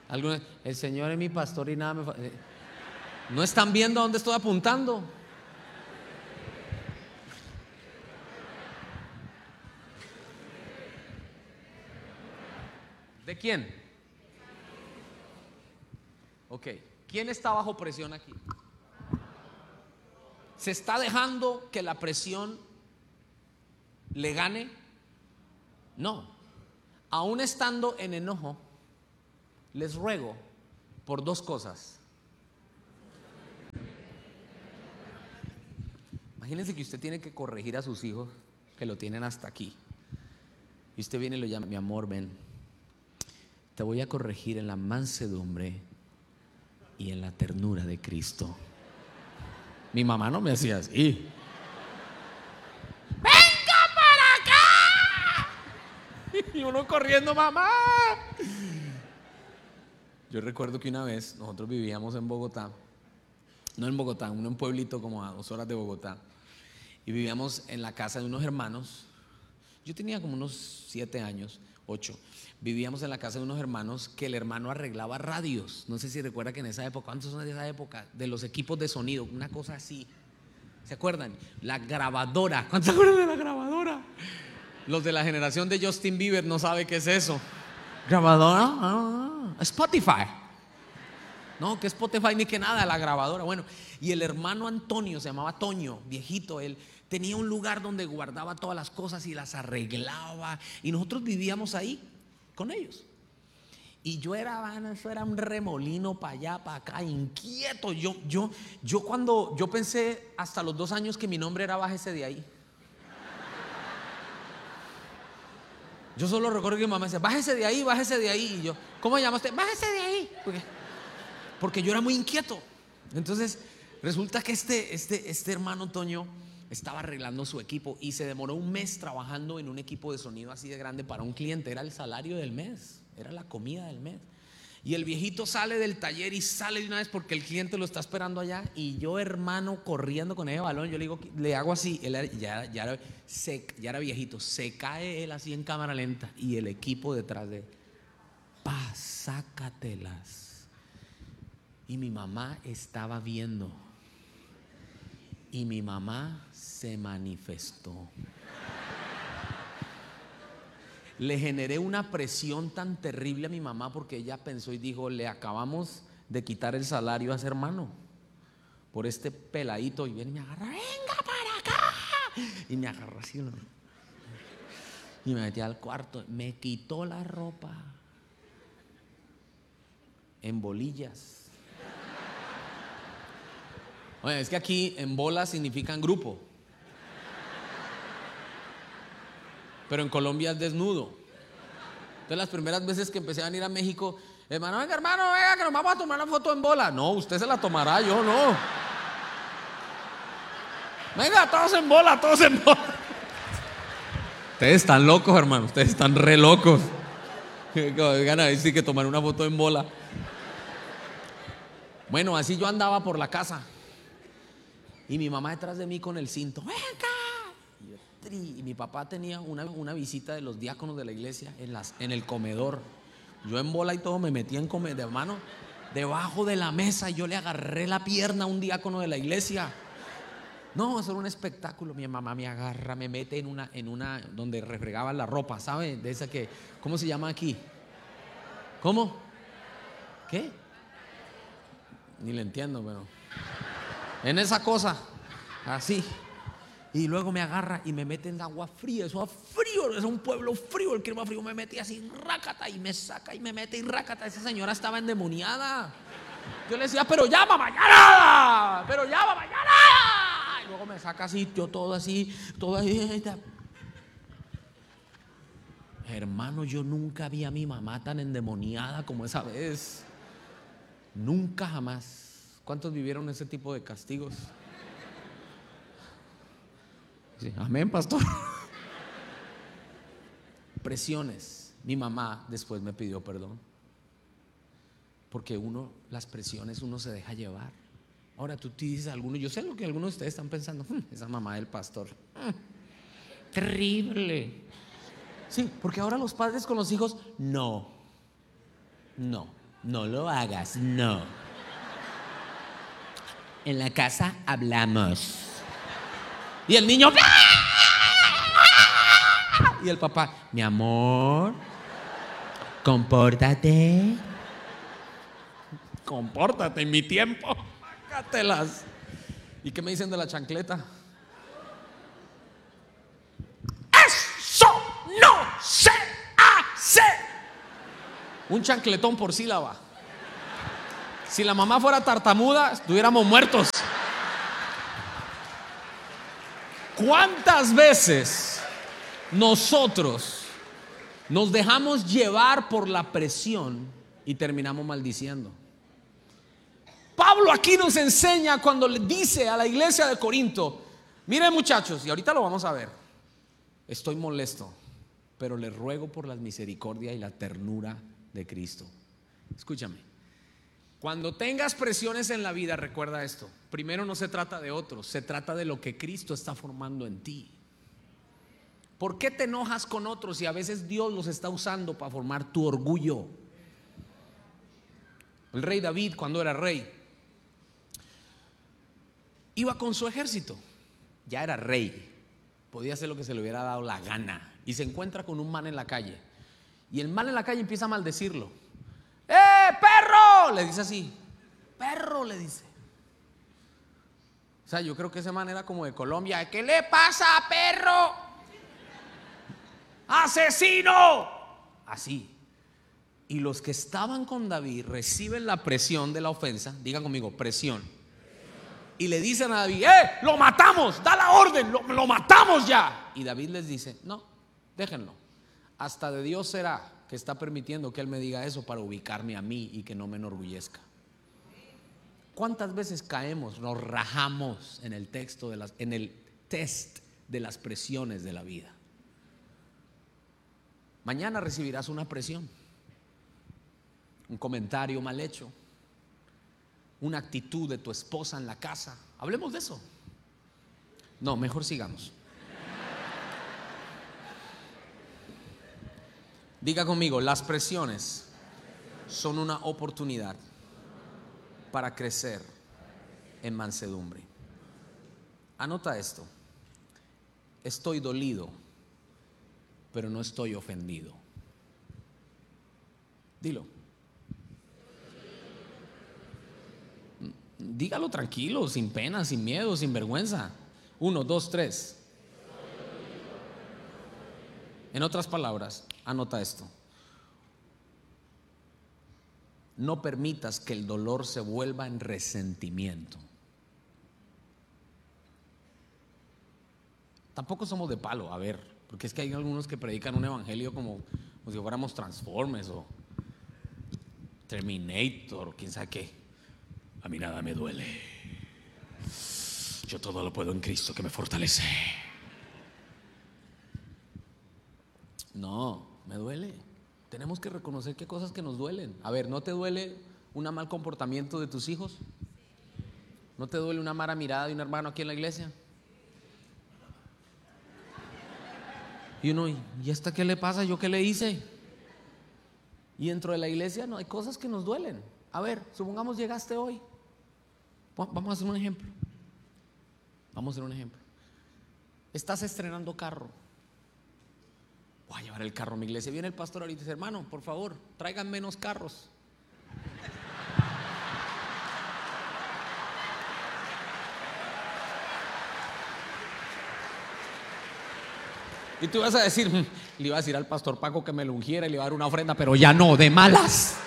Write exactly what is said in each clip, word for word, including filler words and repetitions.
Algunos, el Señor es mi pastor y nada me fa-. ¿No están viendo a dónde estoy apuntando? ¿De quién? Ok, ¿quién está bajo presión aquí? ¿Se está dejando que la presión le gane? No. Aún estando en enojo, les ruego por dos cosas. Imagínense que usted tiene que corregir a sus hijos que lo tienen hasta aquí. Y usted viene y lo llama: mi amor, ven, te voy a corregir en la mansedumbre y en la ternura de Cristo. Mi mamá no me hacía así. ¡Venga para acá! Y uno corriendo: mamá. Yo recuerdo que una vez nosotros vivíamos en Bogotá, no en Bogotá, en un pueblito como a dos horas de Bogotá, y vivíamos en la casa de unos hermanos. Yo tenía como unos siete años, ocho. Vivíamos en la casa de unos hermanos que el hermano arreglaba radios. No sé si recuerda que en esa época, ¿cuántos son de esa época? De los equipos de sonido, una cosa así. ¿Se acuerdan? La grabadora. ¿Cuántos se acuerdan de la grabadora? Los de la generación de Justin Bieber no saben qué es eso. ¿Grabadora? Ah, Spotify. No, que Spotify ni que nada, la grabadora. Bueno, y el hermano Antonio, se llamaba Toño, viejito, él tenía un lugar donde guardaba todas las cosas y las arreglaba. Y nosotros vivíamos ahí con ellos. Y yo era, bueno, eso era un remolino para allá, para acá, inquieto. Yo, yo, yo cuando, yo pensé hasta los dos años que mi nombre era bájese de ahí. Yo solo recuerdo que mi mamá decía: bájese de ahí, bájese de ahí. Y yo: ¿cómo llama usted? Bájese de ahí. Porque, porque yo era muy inquieto. Entonces resulta que este, este, este hermano Toño estaba arreglando su equipo y se demoró un mes trabajando en un equipo de sonido así de grande para un cliente. Era el salario del mes, era la comida del mes. Y el viejito sale del taller y sale de una vez porque el cliente lo está esperando allá. Y yo, hermano, corriendo con ese balón, yo le digo, le hago así. Él ya, ya, era, se, ya era viejito, se cae él así en cámara lenta y el equipo detrás de él: pa, sácatelas. Y mi mamá estaba viendo. Y mi mamá se manifestó. Le generé una presión tan terrible a mi mamá porque ella pensó y dijo: le acabamos de quitar el salario a ese hermano por este peladito. Y viene y me agarra: venga para acá. Y me agarra así y me metí al cuarto. Me quitó la ropa en bolillas. Oye, es que aquí en bola significan grupo, pero en Colombia es desnudo. Entonces las primeras veces que empecé a venir a México: hermano, venga hermano, venga que nos vamos a tomar una foto en bola. No, usted se la tomará, yo no. Venga, todos en bola, todos en bola. Ustedes están locos, hermano, ustedes están re locos. Vengan a decir que tomar una foto en bola. Bueno, así yo andaba por la casa y mi mamá detrás de mí con el cinto: venga. Y mi papá tenía una, una visita de los diáconos de la iglesia en, las, en el comedor. Yo en bola y todo me metí en comedor, de mano, debajo de la mesa. Yo le agarré la pierna a un diácono de la iglesia. No, eso era un espectáculo. Mi mamá me agarra, me mete en una, en una donde refregaban la ropa, ¿sabe? De esa que, ¿cómo se llama aquí? ¿Cómo? ¿Qué? Ni le entiendo, pero en esa cosa, así. Y luego me agarra y me mete en agua fría. Eso es frío, es un pueblo frío. El clima frío, me mete así, rácata, y me saca y me mete y rácata. Esa señora estaba endemoniada. Yo le decía: pero ya, mamá, ya nada. Pero ya, mamá, ya nada. Y luego me saca así, yo todo así, todo ahí. Hermano, yo nunca vi a mi mamá tan endemoniada como esa vez. Nunca, jamás. ¿Cuántos vivieron ese tipo de castigos? Sí, amén, pastor. Presiones. Mi mamá después me pidió perdón porque uno, las presiones, uno se deja llevar. Ahora tú te dices a algunos, yo sé lo que algunos de ustedes están pensando: hm, esa mamá del pastor, hm, terrible. Sí, porque ahora los padres con los hijos, no, no, no lo hagas, no. En la casa hablamos. Y el niño, y el papá, mi amor, compórtate. Compórtate en mi tiempo. Págatelas. ¿Y qué me dicen de la chancleta? ¡Eso no se hace! Un chancletón por sílaba. Si la mamá fuera tartamuda, estuviéramos muertos. ¿Cuántas veces nosotros nos dejamos llevar por la presión y terminamos maldiciendo? Pablo aquí nos enseña cuando le dice a la iglesia de Corinto: miren, muchachos, y ahorita lo vamos a ver, estoy molesto, pero les ruego por la misericordia y la ternura de Cristo. Escúchame, cuando tengas presiones en la vida, recuerda esto: primero, no se trata de otros, se trata de lo que Cristo está formando en ti. ¿Por qué te enojas con otros y a veces Dios los está usando para formar tu orgullo? El rey David, cuando era rey, iba con su ejército, ya era rey, podía hacer lo que se le hubiera dado la gana, y se encuentra con un man en la calle, y el man en la calle empieza a maldecirlo. ¡Eh, perro! Le dice así, perro, le dice. O sea, yo creo que ese man era como de Colombia. ¿Qué le pasa, perro? ¡Asesino! Así. Y los que estaban con David reciben la presión de la ofensa. Digan conmigo, presión. Y le dicen a David: ¡eh, lo matamos! ¡Da la orden! Lo, ¡Lo matamos ya! Y David les dice: no, déjenlo. Hasta de Dios será que está permitiendo que Él me diga eso para ubicarme a mí y que no me enorgullezca. ¿Cuántas veces caemos, nos rajamos en el texto de las, en el test de las presiones de la vida? Mañana recibirás una presión, un comentario mal hecho, una actitud de tu esposa en la casa. Hablemos de eso. No, mejor sigamos. Diga conmigo: las presiones son una oportunidad para crecer en mansedumbre. Anota esto: estoy dolido, pero no estoy ofendido. Dilo. Dígalo tranquilo, sin pena, sin miedo, sin vergüenza. Uno, dos, tres. En otras palabras, anota esto: no permitas que el dolor se vuelva en resentimiento. Tampoco somos de palo, a ver, porque es que hay algunos que predican un evangelio como, como si fuéramos Transformers o Terminator o quién sabe qué. A mí nada me duele, yo todo lo puedo en Cristo que me fortalece. No, me duele. Tenemos que reconocer que hay cosas que nos duelen. A ver, ¿no te duele un mal comportamiento de tus hijos? ¿No te duele una mala mirada de un hermano aquí en la iglesia? Y uno, ¿y esta qué le pasa? ¿Yo qué le hice? Y dentro de la iglesia no hay cosas que nos duelen. A ver, supongamos llegaste hoy. Vamos a hacer un ejemplo. Vamos a hacer un ejemplo. Estás estrenando carro. Voy a llevar el carro a mi iglesia. Viene el pastor ahorita y dice: hermano, por favor, traigan menos carros. Y tú vas a decir: le iba a decir al pastor Paco que me lo ungiera y le iba a dar una ofrenda, pero ya no, de malas.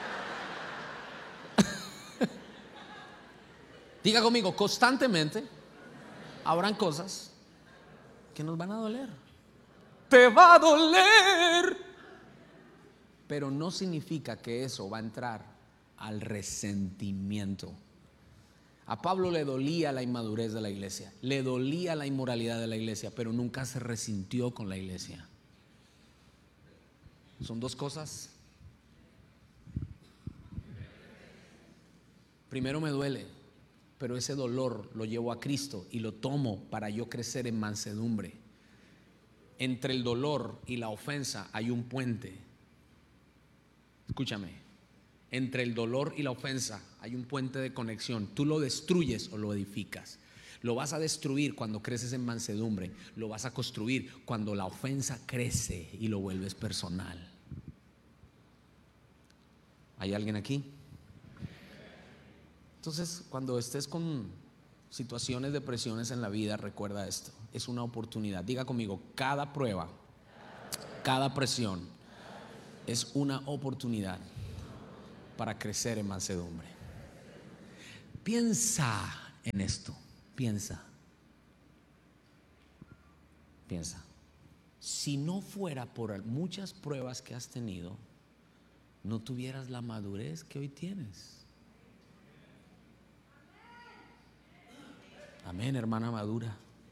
Diga conmigo: constantemente habrán cosas que nos van a doler. Te va a doler, pero no significa que eso va a entrar al resentimiento. A Pablo le dolía la inmadurez de la iglesia, le dolía la inmoralidad de la iglesia, pero nunca se resintió con la iglesia. Son dos cosas. Primero me duele, pero ese dolor lo llevo a Cristo y lo tomo para yo crecer en mansedumbre. Entre el dolor y la ofensa hay un puente. Escúchame, Entre el dolor y la ofensa hay un puente de conexión. Tú lo destruyes o lo edificas. Lo vas a destruir cuando creces en mansedumbre. Lo vas a construir cuando la ofensa crece y lo vuelves personal. ¿Hay alguien aquí? Entonces, cuando estés con situaciones de presiones en la vida, recuerda esto: es una oportunidad. Diga conmigo: cada prueba, cada presión es una oportunidad para crecer en mansedumbre. Piensa en esto. Piensa. Piensa. Si no fuera por muchas pruebas que has tenido, no tuvieras la madurez que hoy tienes. Amén, hermana madura.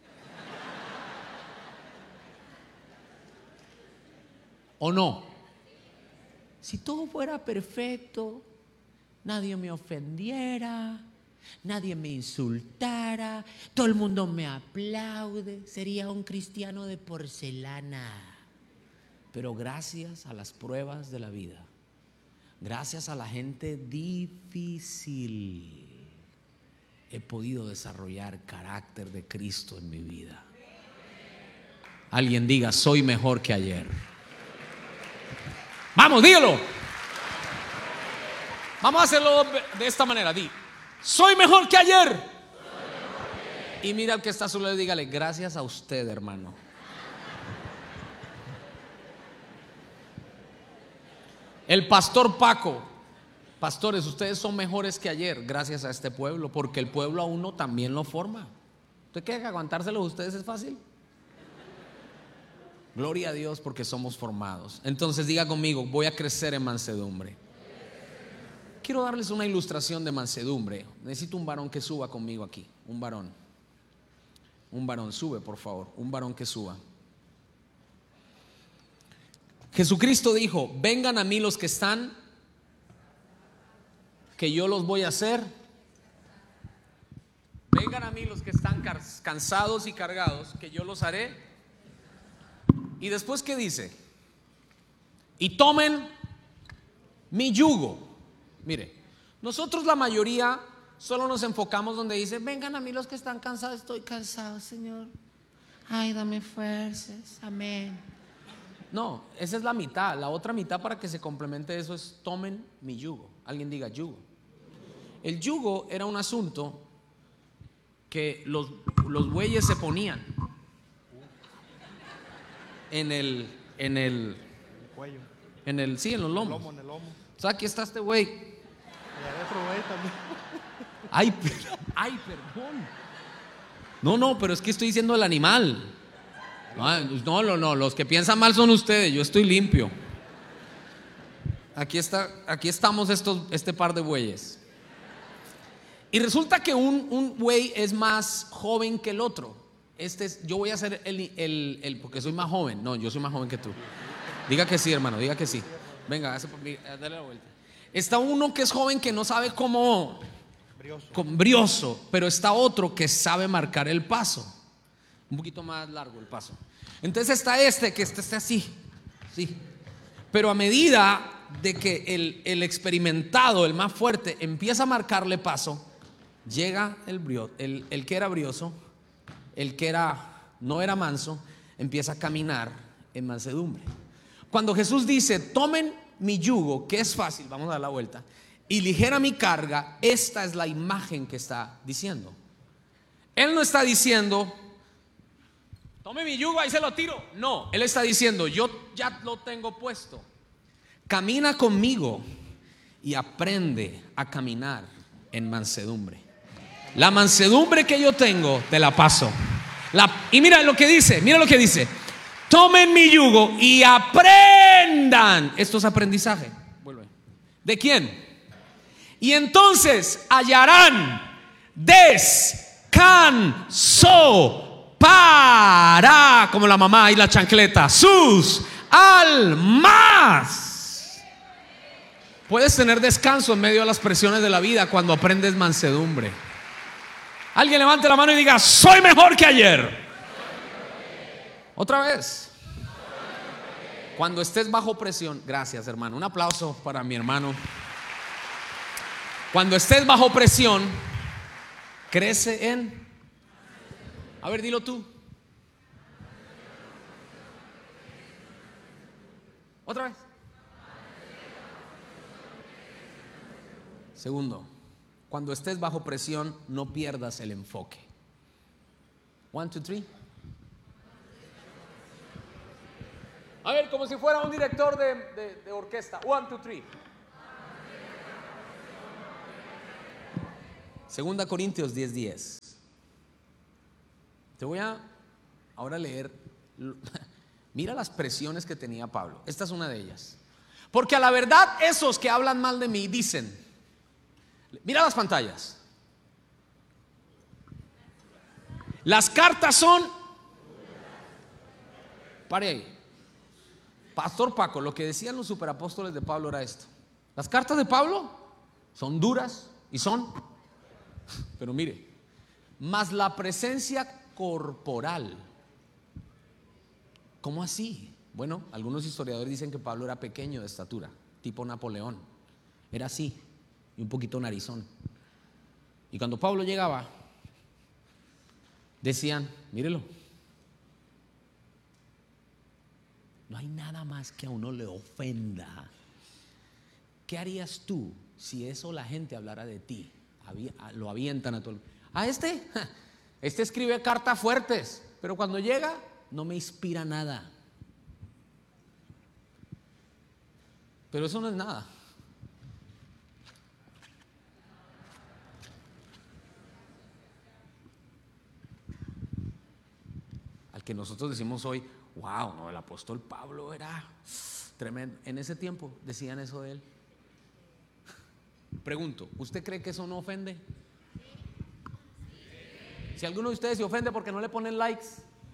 ¿O no? Si todo fuera perfecto, nadie me ofendiera, nadie me insultara, todo el mundo me aplaude, sería un cristiano de porcelana. Pero gracias a las pruebas de la vida, gracias a la gente difícil, he podido desarrollar carácter de Cristo en mi vida. Alguien diga: soy mejor que ayer. Vamos, dígalo. Vamos a hacerlo de esta manera. Di: soy mejor que ayer. Y mira al que está a su lado y dígale: gracias a usted, hermano. El pastor Paco: pastores, ustedes son mejores que ayer gracias a este pueblo, porque el pueblo a uno también lo forma. ¿Usted cree que aguantárselo a ustedes es fácil? Gloria a Dios, porque somos formados. Entonces diga conmigo: voy a crecer en mansedumbre. Quiero darles una ilustración de mansedumbre. Necesito un varón que suba conmigo aquí. Un varón. Un varón, sube por favor. Un varón que suba. Jesucristo dijo: vengan a mí los que están, que yo los voy a hacer. Vengan a mí los que están cansados y cargados, que yo los haré. Y después, ¿qué dice? Y tomen mi yugo. Mire, nosotros la mayoría solo nos enfocamos donde dice: vengan a mí los que están cansados. Estoy cansado, Señor. Ay, dame fuerzas. Amén. No, esa es la mitad. La otra mitad, para que se complemente eso, es: tomen mi yugo. Alguien diga yugo. El yugo era un asunto que los, los bueyes se ponían en el en el cuello, en el sí, en los lomos. lomo, en el lomo. O sea, aquí está este güey. Y adentro, güey, también. Ay, per- ay, perdón. No, no, pero es que estoy diciendo el animal. No, no, no, no, los que piensan mal son ustedes. Yo estoy limpio. Aquí está, aquí estamos estos, este par de bueyes. Y resulta que un, un buey es más joven que el otro. Este es, yo voy a ser el, el, el, porque soy más joven. No, yo soy más joven que tú. Diga que sí, hermano, diga que sí. Venga, hace, dale la vuelta. Está uno que es joven, que no sabe cómo, Brioso. con brioso, pero está otro que sabe marcar el paso. Un poquito más largo el paso. Entonces está este que está, está así, sí. Pero a medida de que el, el experimentado, el más fuerte, empieza a marcarle paso, llega el, brio, el, el que era brioso, el que era, no era manso, empieza a caminar en mansedumbre. Cuando Jesús dice: tomen mi yugo, que es fácil, vamos a dar la vuelta, y ligera mi carga, esta es la imagen que está diciendo. Él no está diciendo: tome mi yugo, ahí se lo tiro. No, Él está diciendo: yo ya lo tengo puesto. Camina conmigo y aprende a caminar en mansedumbre. La mansedumbre que yo tengo te la paso. La, y mira lo que dice, mira lo que dice: tomen mi yugo y aprendan. Esto es aprendizaje. Vuelve. ¿De quién? Y entonces hallarán descanso para, como la mamá y la chancleta, sus almas. Puedes tener descanso en medio de las presiones de la vida cuando aprendes mansedumbre. Alguien levante la mano y diga: soy mejor que ayer. Otra vez. Cuando estés bajo presión, gracias, hermano. Un aplauso para mi hermano. Cuando estés bajo presión, crece en... A ver, dilo tú. Otra vez. Segundo, cuando estés bajo presión, no pierdas el enfoque. One, two, three. A ver, como si fuera un director de, de, de orquesta. One, two, three. Segunda Corintios diez, diez. Te voy a ahora leer. Mira las presiones que tenía Pablo. Esta es una de ellas. Porque a la verdad esos que hablan mal de mí dicen, mira las pantallas, las cartas son, pare ahí, Pastor Paco, lo que decían los superapóstoles de Pablo era esto: las cartas de Pablo son duras y son, pero mire, más la presencia corporal. ¿Cómo así? Bueno, algunos historiadores dicen que Pablo era pequeño de estatura, tipo Napoleón, era así y un poquito narizón. Y cuando Pablo llegaba, decían, mírelo, no hay nada más que a uno le ofenda. ¿Qué harías tú si eso la gente hablara de ti? Lo avientan a todo el... A este, este escribe cartas fuertes, pero cuando llega no me inspira nada. Pero eso no es nada. Al que nosotros decimos hoy, wow, no, el apóstol Pablo era tremendo. En ese tiempo decían eso de él. Pregunto, ¿usted cree que eso no ofende? Si alguno de ustedes se ofende porque no le ponen likes,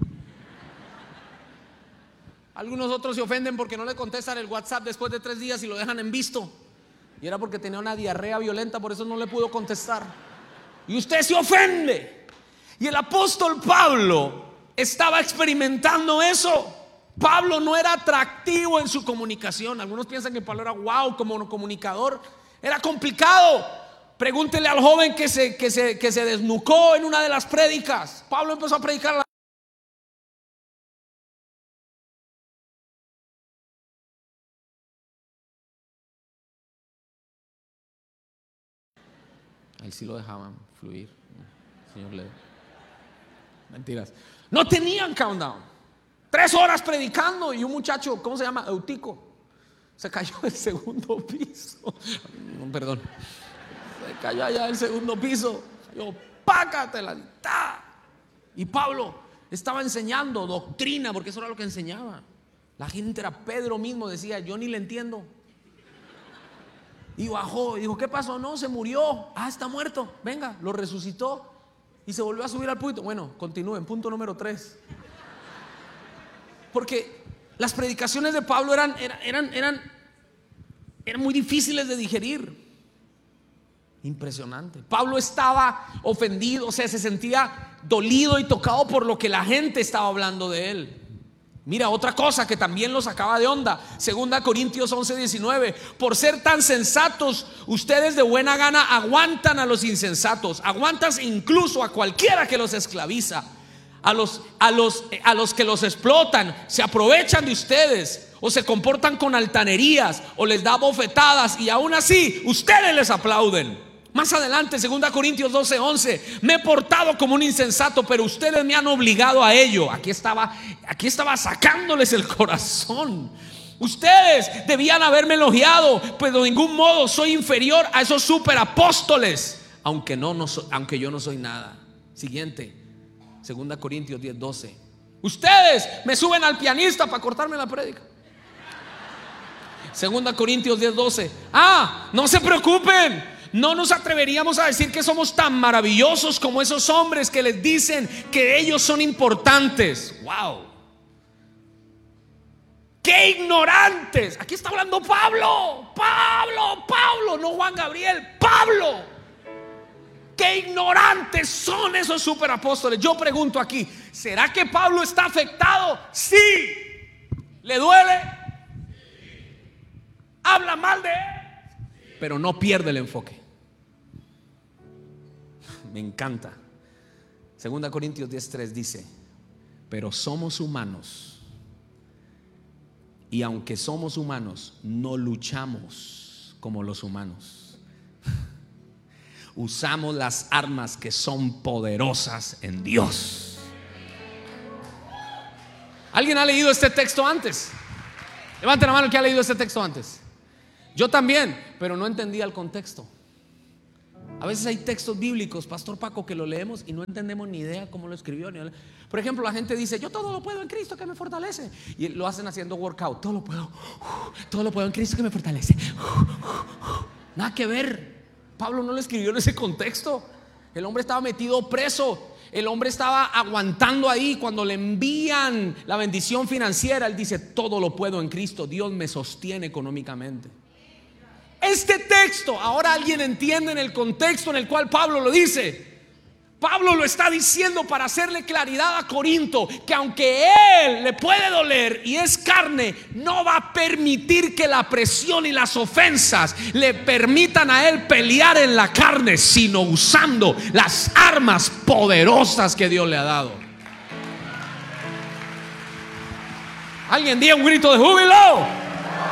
algunos otros se ofenden porque no le contestan el WhatsApp después de tres días y lo dejan en visto, y era porque tenía una diarrea violenta, por eso no le pudo contestar, y usted se ofende. Y el apóstol Pablo estaba experimentando eso. Pablo no era atractivo en su comunicación. Algunos piensan que Pablo era wow como comunicador, era complicado. Pregúntele al joven que se, que se, que se desnucó en una de las prédicas. Pablo empezó a predicar a la... Ahí sí lo dejaban fluir, señor Leo. Mentiras. No tenían countdown. Tres horas predicando y un muchacho, ¿cómo se llama? Eutico, se cayó del segundo piso. No, perdón. Se cayó allá del segundo piso. Yo, pácatela. Y Pablo estaba enseñando doctrina, porque eso era lo que enseñaba. La gente era, Pedro mismo decía, yo ni le entiendo. Y bajó y dijo, ¿qué pasó? No, se murió. Ah, está muerto. Venga, lo resucitó y se volvió a subir al púlpito. Bueno, continúen, punto número tres. Porque las predicaciones de Pablo eran, eran, eran, eran, eran muy difíciles de digerir. Impresionante. Pablo estaba ofendido, o sea, se sentía dolido y tocado por lo que la gente estaba hablando de él. Mira, otra cosa que también lo sacaba de onda, Segunda Corintios once, diecinueve. Por ser tan sensatos, ustedes de buena gana aguantan a los insensatos, aguantan incluso a cualquiera que los esclaviza, a los, a los, a los que los explotan, se aprovechan de ustedes, o se comportan con altanerías, o les da bofetadas, y aún así ustedes les aplauden. Más adelante, Segunda Corintios doce, once. Me he portado como un insensato, pero ustedes me han obligado a ello. Aquí estaba, aquí estaba sacándoles el corazón. Ustedes debían haberme elogiado, pues de ningún modo soy inferior a esos superapóstoles, aunque, no, no so, aunque yo no soy nada. Siguiente, Segunda Corintios diez, doce. Ustedes me suben al pianista para cortarme la prédica. Segunda Corintios diez, doce. Ah, no se preocupen. No nos atreveríamos a decir que somos tan maravillosos como esos hombres que les dicen que ellos son importantes. Wow. ¡Qué ignorantes! Aquí está hablando Pablo. Pablo, Pablo, no Juan Gabriel, Pablo. ¡Qué ignorantes son esos superapóstoles! Yo pregunto aquí, ¿será que Pablo está afectado? Sí. ¿Le duele? ¿Habla mal de él? Pero no pierde el enfoque. me encanta. Segunda Corintios diez tres dice: pero somos humanos, y aunque somos humanos, no luchamos como los humanos. Usamos las armas que son poderosas en Dios. ¿Alguien ha leído este texto antes? Levanten la mano el que ha leído este texto antes. Yo también, pero no entendía el contexto. A veces hay textos bíblicos, Pastor Paco, que lo leemos y no entendemos ni idea cómo lo escribió. Por ejemplo, la gente dice: yo todo lo puedo en Cristo que me fortalece. Y lo hacen haciendo workout. Todo lo puedo, todo lo puedo en Cristo que me fortalece. Nada que ver. Pablo no lo escribió en ese contexto. El hombre estaba metido preso. El hombre estaba aguantando ahí. Cuando le envían la bendición financiera, él dice: todo lo puedo en Cristo, Dios me sostiene económicamente. Este texto, ahora alguien entiende en el contexto en el cual Pablo lo dice. Pablo lo está diciendo para hacerle claridad a Corinto, que aunque él le puede doler y es carne, no va a permitir que la presión y las ofensas le permitan a él pelear en la carne, sino usando las armas poderosas que Dios le ha dado. Alguien diga un grito de júbilo.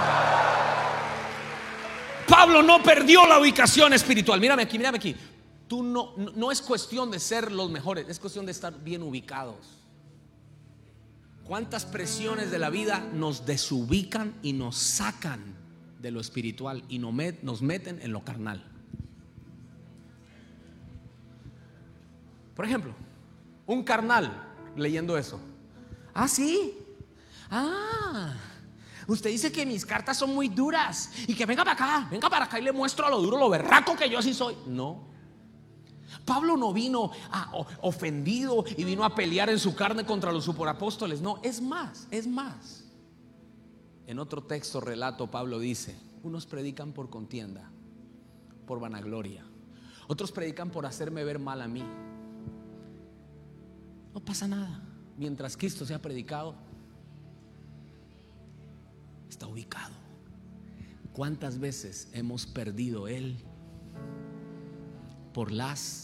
Pablo no perdió la ubicación espiritual. Mírame aquí, mírame aquí. Tú no, no, no es cuestión de ser los mejores, es cuestión de estar bien ubicados. ¿Cuántas presiones de la vida nos desubican y nos sacan de lo espiritual y nos, met, nos meten en lo carnal? Por ejemplo, un carnal leyendo eso. Ah, sí. Ah, usted dice que mis cartas son muy duras y que venga para acá, venga para acá y le muestro a lo duro, lo berraco que yo sí soy. No. Pablo no vino a, ofendido y vino a pelear en su carne contra los superapóstoles. No, es más, es más. En otro texto, relato, Pablo dice: unos predican por contienda, por vanagloria. Otros predican por hacerme ver mal a mí. No pasa nada. Mientras Cristo sea predicado, está ubicado. ¿Cuántas veces hemos perdido Él por las...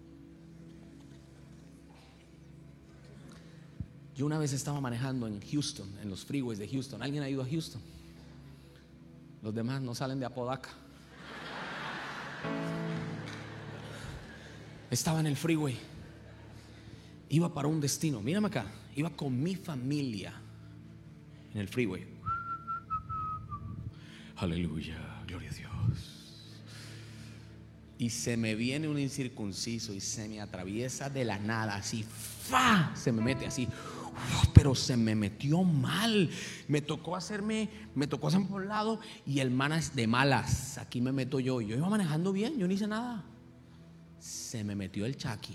Yo una vez estaba manejando en Houston, en los freeways de Houston. ¿Alguien ha ido a Houston? Los demás no salen de Apodaca. Estaba en el freeway, iba para un destino. Mírame acá, iba con mi familia en el freeway. Aleluya, gloria a Dios. Y se me viene un incircunciso y se me atraviesa de la nada, así, ¡fa! Se me mete así, pero se me metió mal. Me tocó hacerme, me tocó hacerme por un lado y el man es de malas. Aquí me meto yo. Yo iba manejando bien, yo no hice nada. Se me metió el chaki.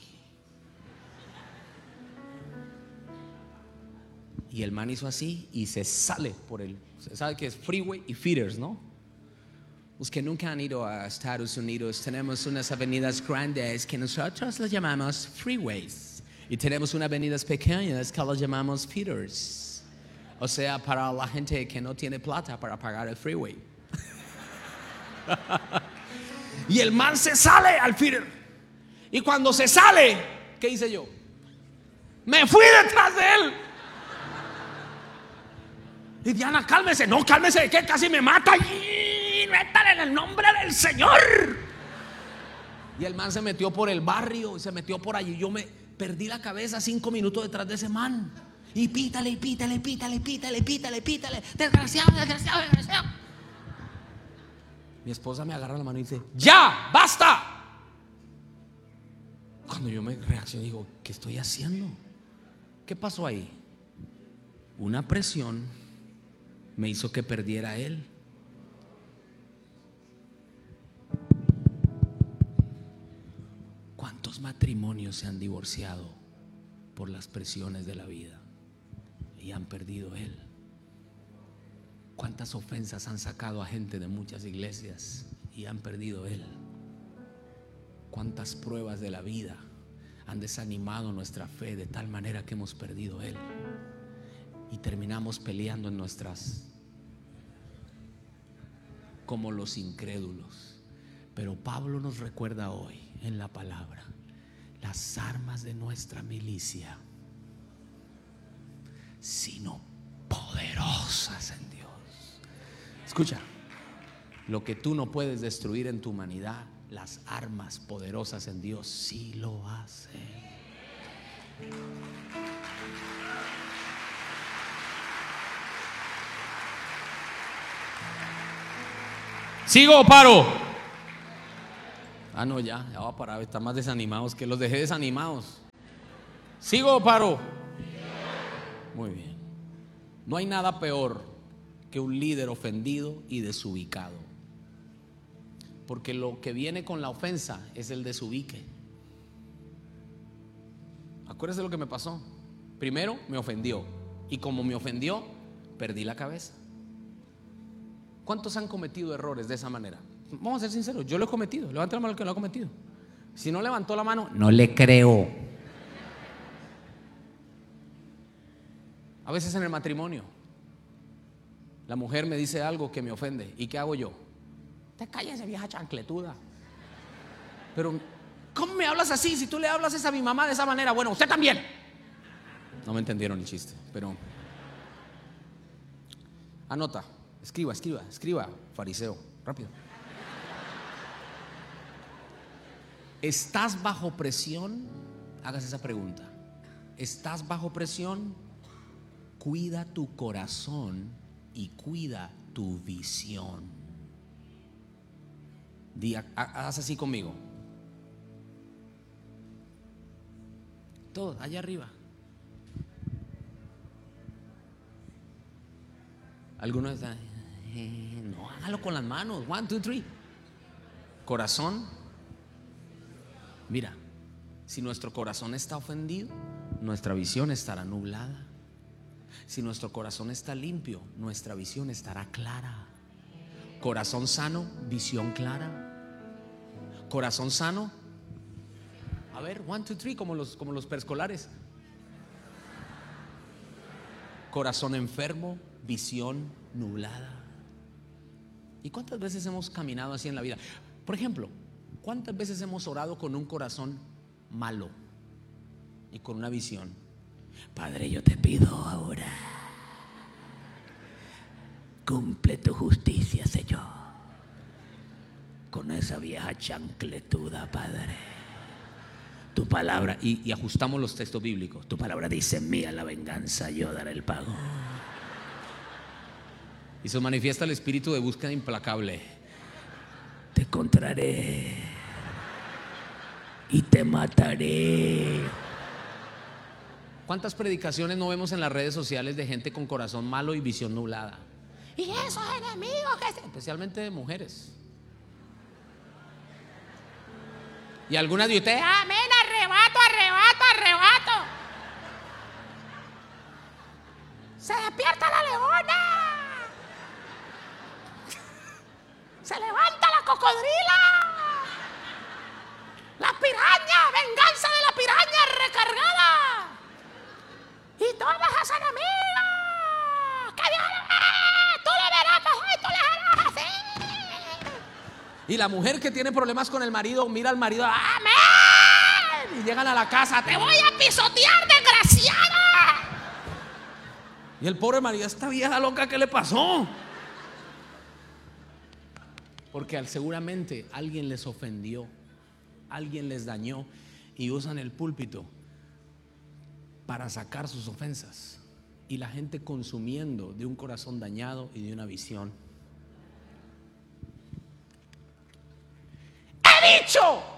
Y el man hizo así y se sale por el... Se sabe que es freeway y feeders, ¿no? Los que nunca han ido a Estados Unidos, tenemos unas avenidas grandes que nosotros las llamamos freeways. Y tenemos unas avenidas pequeñas que las llamamos feeders. O sea, para la gente que no tiene plata para pagar el freeway. Y el man se sale al feeder. Y cuando se sale, ¿qué hice yo? Me fui detrás de él. Y Diana, cálmese. No, cálmese de qué, casi me mata. Y métale en el nombre del Señor. Y el man se metió por el barrio y se metió por allí. Yo me perdí la cabeza cinco minutos detrás de ese man. Y pítale, y pítale, pítale, pítale, pítale, pítale. Desgraciado, desgraciado, desgraciado. Mi esposa me agarra la mano y dice: ¡ya, basta! Cuando yo me reaccioné, digo: ¿qué estoy haciendo? ¿Qué pasó ahí? Una presión me hizo que perdiera a él. ¿Cuántos matrimonios se han divorciado por las presiones de la vida y han perdido a él? ¿Cuántas ofensas han sacado a gente de muchas iglesias y han perdido a él? ¿Cuántas pruebas de la vida han desanimado nuestra fe de tal manera que hemos perdido a él? Y terminamos peleando en nuestras, como los incrédulos. Pero Pablo nos recuerda hoy en la palabra las armas de nuestra milicia, sino poderosas en Dios. Escucha, lo que tú no puedes destruir en tu humanidad, las armas poderosas en Dios sí lo hacen. ¿Sigo o paro? Ah, no, ya, ya va a parar. Están más desanimados, que los dejé desanimados. ¿Sigo o paro? Muy bien. No hay nada peor que un líder ofendido y desubicado, porque lo que viene con la ofensa es el desubique. Acuérdese lo que me pasó. Primero me ofendió, y como me ofendió, perdí la cabeza. ¿Cuántos han cometido errores de esa manera? Vamos a ser sinceros, yo lo he cometido. Levanta la mano el que lo ha cometido. Si no levantó la mano, no le creo. A veces en el matrimonio, la mujer me dice algo que me ofende. ¿Y qué hago yo? Te calles, vieja chancletuda. Pero, ¿cómo me hablas así? Si tú le hablas a mi mamá de esa manera, bueno, usted también. No me entendieron el chiste, pero anota, escriba, escriba, escriba, fariseo, rápido. ¿Estás bajo presión? Hagas esa pregunta. ¿Estás bajo presión? Cuida tu corazón y cuida tu visión. Di, haz así conmigo. Todo, allá arriba. Algunos están, eh, no, hágalo con las manos. One, two, three. Corazón. Mira, si nuestro corazón está ofendido, nuestra visión estará nublada. Si nuestro corazón está limpio, nuestra visión estará clara. Corazón sano, visión clara. Corazón sano. A ver, one, two, three, como los, como los preescolares. Corazón enfermo, visión nublada. ¿Y cuántas veces hemos caminado así en la vida? Por ejemplo, ¿cuántas veces hemos orado con un corazón malo y con una visión? Padre, yo te pido ahora, cumple tu justicia, Señor, con esa vieja chancletuda, Padre. Tu palabra, y, y ajustamos los textos bíblicos. Tu palabra dice: mía la venganza, yo daré el pago. Y se manifiesta el espíritu de búsqueda implacable. Te encontraré y te mataré. ¿Cuántas predicaciones no vemos en las redes sociales de gente con corazón malo y visión nublada? Y esos enemigos que se... especialmente de mujeres. Y algunas de ustedes, amén, arrebato, arrebato, arrebato. Se despierta la leona. Se levanta la cocodrila. La piraña, venganza de la piraña recargada. Y todas las enemigas que Dios, tú le verás y tú le harás así. Y la mujer que tiene problemas con el marido mira al marido, amén, y llegan a la casa: te voy a pisotear, desgraciada. Y el pobre marido, esta vieja loca, ¿qué le pasó? Porque al, seguramente alguien les ofendió, alguien les dañó, y usan el púlpito para sacar sus ofensas, y la gente consumiendo de un corazón dañado y de una visión. He dicho